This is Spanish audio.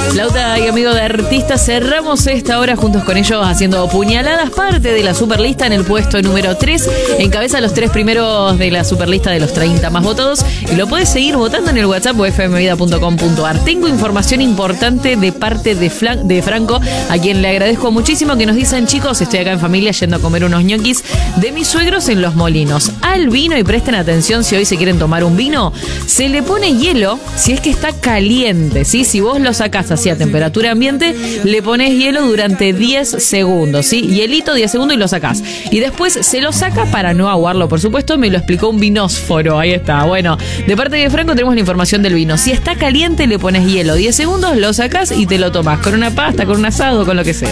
Flauta y amigo de artistas, cerramos esta hora juntos con ellos haciendo puñaladas, parte de la superlista en el puesto número 3. Encabeza los 3 primeros de la superlista de los 30 más votados y lo puedes seguir votando en el WhatsApp o fmvida.com.ar. Tengo información importante de parte de Franco, a quien le agradezco muchísimo, que nos dicen: chicos, estoy acá en familia yendo a comer unos ñoquis de mis suegros en Los Molinos. Al vino, y presten atención si hoy se quieren tomar un vino, se le pone hielo si es que está caliente, ¿sí? Si vos lo sacás así a temperatura ambiente, le pones hielo durante 10 segundos, ¿sí? Hielito 10 segundos y lo sacás. Y después se lo saca para no aguarlo, por supuesto. Me lo explicó un vinósforo, ahí está. Bueno, de parte de Franco tenemos la información del vino. Si está caliente, le pones hielo 10 segundos, lo sacás y te lo tomás con una pasta, con un asado, con lo que sea.